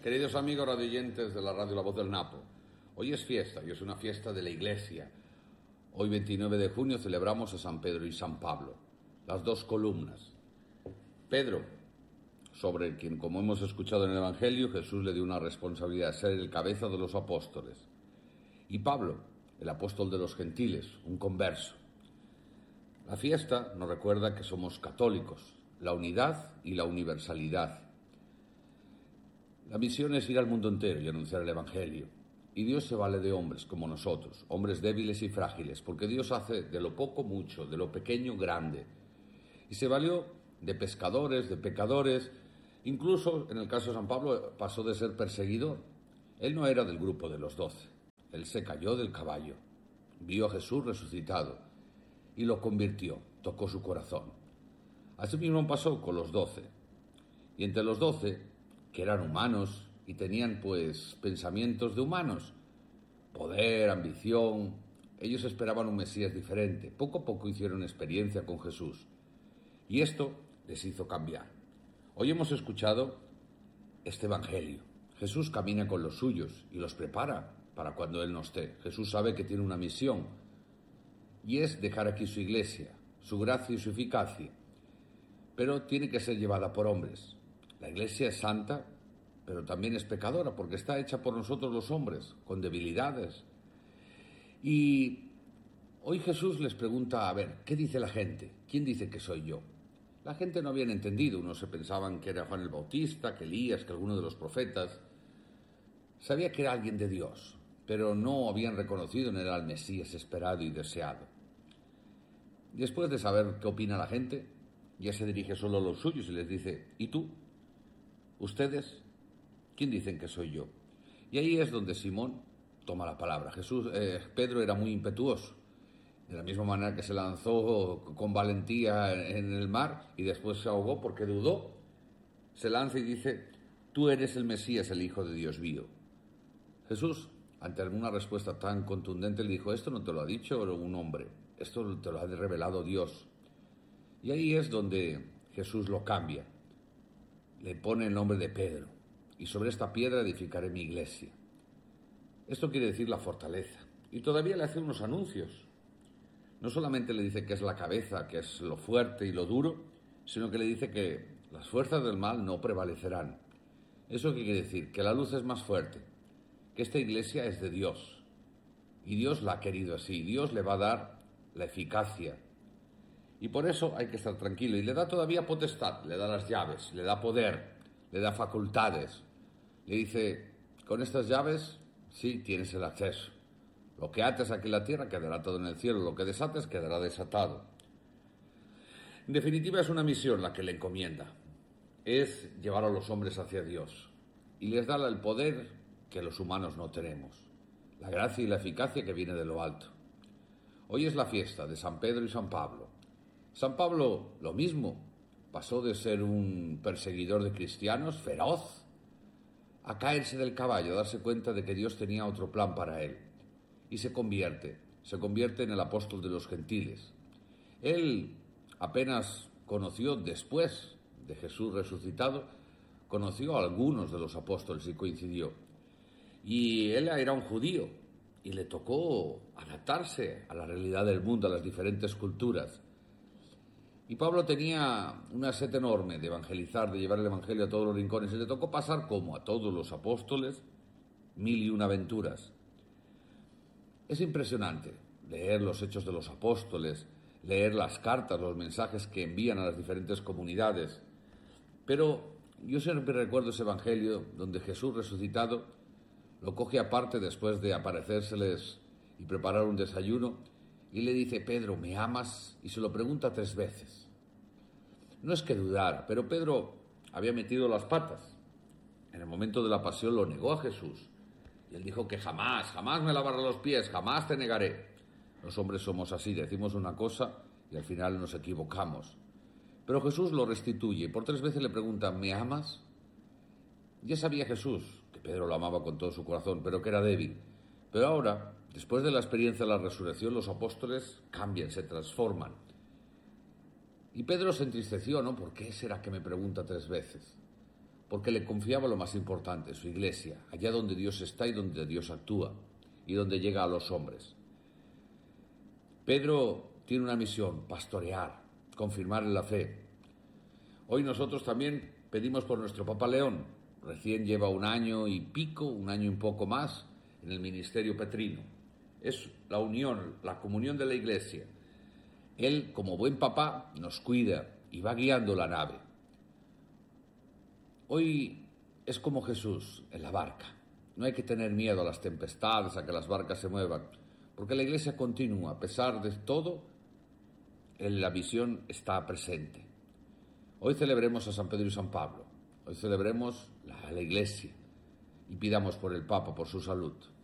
Queridos amigos radioyentes de la radio La Voz del Napo, hoy es fiesta y es una fiesta de la Iglesia. Hoy 29 de junio celebramos a San Pedro y San Pablo, las dos columnas. Pedro, sobre quien, como hemos escuchado en el Evangelio, Jesús le dio una responsabilidad, ser el cabeza de los apóstoles. Y Pablo, el apóstol de los gentiles, un converso. La fiesta nos recuerda que somos católicos, la unidad y la universalidad. La misión es ir al mundo entero y anunciar el Evangelio. Y Dios se vale de hombres como nosotros, hombres débiles y frágiles, porque Dios hace de lo poco mucho, de lo pequeño grande. Y se valió de pescadores, de pecadores, incluso en el caso de San Pablo pasó de ser perseguidor. Él no era del grupo de los 12, él se cayó del caballo, vio a Jesús resucitado y lo convirtió, tocó su corazón. Así mismo pasó con los 12. Y entre los 12, que eran humanos y tenían pensamientos de humanos, poder, ambición, ellos esperaban un Mesías diferente. Poco a poco hicieron experiencia con Jesús y esto les hizo cambiar. Hoy hemos escuchado este Evangelio. Jesús camina con los suyos y los prepara para cuando Él no esté. Jesús sabe que tiene una misión y es dejar aquí su iglesia, su gracia y su eficacia, pero tiene que ser llevada por hombres. La iglesia es santa, pero también es pecadora, porque está hecha por nosotros los hombres, con debilidades. Y hoy Jesús les pregunta, a ver, ¿qué dice la gente? ¿Quién dice que soy yo? La gente no habían entendido, unos se pensaban que era Juan el Bautista, que Elías, que alguno de los profetas. Sabía que era alguien de Dios, pero no habían reconocido en él al Mesías esperado y deseado. Después de saber qué opina la gente, ya se dirige solo a los suyos y les dice, ¿y tú? ¿Ustedes? ¿Quién dicen que soy yo? Y ahí es donde Simón toma la palabra. Pedro era muy impetuoso, de la misma manera que se lanzó con valentía en el mar y después se ahogó porque dudó. Se lanza y dice, tú eres el Mesías, el Hijo de Dios vivo. Jesús, ante alguna respuesta tan contundente, le dijo, esto no te lo ha dicho un hombre, esto te lo ha revelado Dios. Y ahí es donde Jesús lo cambia. Le pone el nombre de Pedro, y sobre esta piedra edificaré mi iglesia. Esto quiere decir la fortaleza. Y todavía le hace unos anuncios. No solamente le dice que es la cabeza, que es lo fuerte y lo duro, sino que le dice que las fuerzas del mal no prevalecerán. ¿Eso qué quiere decir? Que la luz es más fuerte, que esta iglesia es de Dios. Y Dios la ha querido así. Dios le va a dar la eficacia. Y por eso hay que estar tranquilo. Y le da todavía potestad, le da las llaves, le da poder, le da facultades. Le dice, con estas llaves, sí, tienes el acceso. Lo que ates aquí en la tierra quedará atado en el cielo, lo que desates quedará desatado. En definitiva, es una misión la que le encomienda. Es llevar a los hombres hacia Dios. Y les da el poder que los humanos no tenemos. La gracia y la eficacia que viene de lo alto. Hoy es la fiesta de San Pedro y San Pablo. San Pablo, lo mismo, pasó de ser un perseguidor de cristianos feroz a caerse del caballo, a darse cuenta de que Dios tenía otro plan para él. Y se convierte en el apóstol de los gentiles. Él apenas conoció, después de Jesús resucitado, conoció a algunos de los apóstoles y coincidió. Y él era un judío y le tocó adaptarse a la realidad del mundo, a las diferentes culturas. Y Pablo tenía una sed enorme de evangelizar, de llevar el evangelio a todos los rincones. Y le tocó pasar, como a todos los apóstoles, 1001 aventuras. Es impresionante leer los hechos de los apóstoles, leer las cartas, los mensajes que envían a las diferentes comunidades. Pero yo siempre recuerdo ese evangelio donde Jesús resucitado lo coge aparte después de aparecérseles y preparar un desayuno. Y le dice, Pedro, ¿me amas? Y se lo pregunta 3 veces. No es que dudara, pero Pedro había metido las patas. En el momento de la pasión lo negó a Jesús. Y él dijo que jamás me lavarás los pies, jamás te negaré. Los hombres somos así, decimos una cosa y al final nos equivocamos. Pero Jesús lo restituye y por 3 veces le pregunta, ¿me amas? Ya sabía Jesús que Pedro lo amaba con todo su corazón, pero que era débil. Pero ahora, después de la experiencia de la resurrección, los apóstoles cambian, se transforman. Y Pedro se entristeció, ¿no? ¿Por qué será que me pregunta 3 veces? porque le confiaba lo más importante, su iglesia, allá donde Dios está y donde Dios actúa, y donde llega a los hombres. Pedro tiene una misión: pastorear, confirmar en la fe. Hoy nosotros también pedimos por nuestro Papa León. Recién lleva 1 año y pico, 1 año y un poco más, en el ministerio petrino. Es la unión, la comunión de la iglesia. Él, como buen papá, nos cuida y va guiando la nave. Hoy es como Jesús en la barca. No hay que tener miedo a las tempestades, a que las barcas se muevan, porque la iglesia continúa. A pesar de todo, la misión está presente. Hoy celebremos a San Pedro y San Pablo. Hoy celebremos a la iglesia y pidamos por el Papa, por su salud.